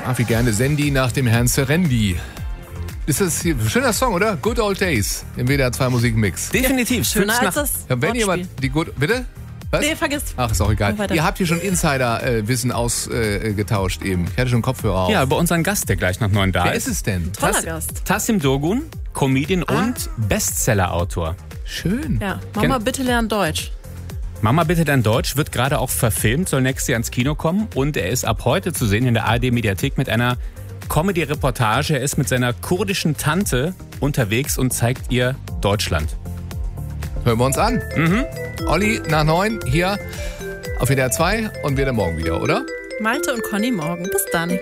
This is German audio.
Ach, wie gerne Sandy nach dem Herrn Serendi. Ist das hier ein schöner Song, oder? Good Old Days im WDR 2 Musikmix. Definitiv. Schöner als das Ja, wenn Wortspiel. jemand die Bitte? Was? Nee, vergiss. Ach, ist auch egal. Mach weiter. Ihr habt hier schon Insider-Wissen ausgetauscht eben. Ich hatte schon Kopfhörer auf. Ja, über unseren Gast, der gleich nach 9 da Wer ist. ist es denn? Toller Gast. Tassim Dogun, Comedian und Bestseller-Autor. Schön. Ja, Mama, bitte lern Deutsch. Mama bitte dein Deutsch wird gerade auch verfilmt, soll nächstes Jahr ins Kino kommen und er ist ab heute zu sehen in der ARD-Mediathek mit einer Comedy-Reportage. Er ist mit seiner kurdischen Tante unterwegs und zeigt ihr Deutschland. Hören wir uns an. Olli nach 9 hier auf WDR 2 und wir dann morgen wieder, oder? Malte und Conny morgen. Bis dann.